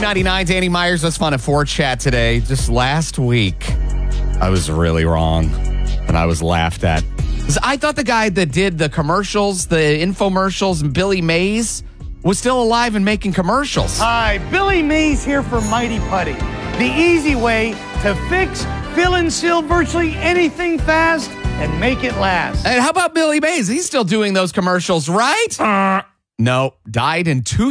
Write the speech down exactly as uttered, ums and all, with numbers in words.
ninety-nine, Danny Myers. That's fun at four Chat today. Just last week, I was really wrong, and I was laughed at. I thought the guy that did the commercials, the infomercials, and Billy Mays was still alive and making commercials. Hi, Billy Mays here for Mighty Putty. The easy way to fix, fill, and seal virtually anything fast and make it last. And how about Billy Mays? He's still doing those commercials, right? Uh, no, died in two